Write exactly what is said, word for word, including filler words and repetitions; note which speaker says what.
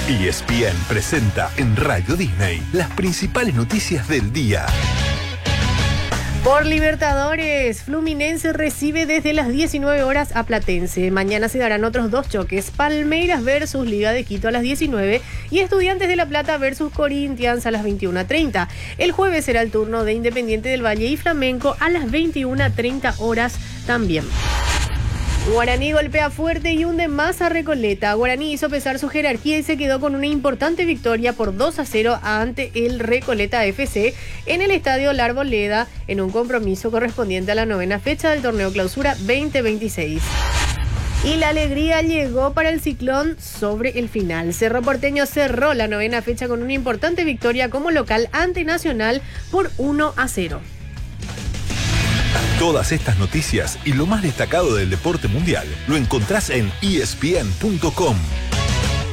Speaker 1: E S P N presenta en Radio Disney las principales noticias del día.
Speaker 2: Por Libertadores, Fluminense recibe desde las diecinueve horas a Platense. Mañana se darán otros dos choques, Palmeiras versus Liga de Quito a las diecinueve y Estudiantes de La Plata versus Corinthians a las veintiuna treinta. El jueves será el turno de Independiente del Valle y Flamengo a las veintiuna treinta horas también. Guaraní golpea fuerte y hunde más a Recoleta. Guaraní hizo pesar su jerarquía y se quedó con una importante victoria por dos a cero ante el Recoleta F C en el estadio La Arboleda en un compromiso correspondiente a la novena fecha del torneo Clausura veinte veintiséis. Y la alegría llegó para el Ciclón sobre el final. Cerro Porteño cerró la novena fecha con una importante victoria como local ante Nacional por uno a cero.
Speaker 1: Todas estas noticias y lo más destacado del deporte mundial lo encontrás en E S P N punto com.